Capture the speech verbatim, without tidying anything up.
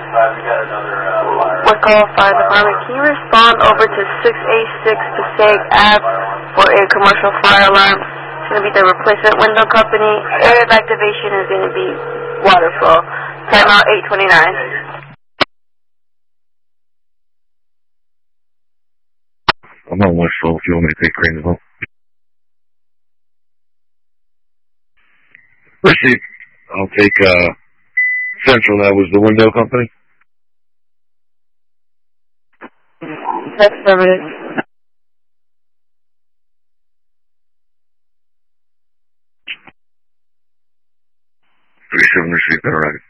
West Colorado Fire Department, can you respond over to six eighty-six Passaic Avenue for a commercial fire alarm? It's going to be the replacement window company. Area of activation is going to be water flow. Timeout eight twenty-nine. I'm on West Flow if you want me to take Greenville. Receipt. I'll take uh, Central. That was the window company. That's affirmative. thirty-seven received. All right.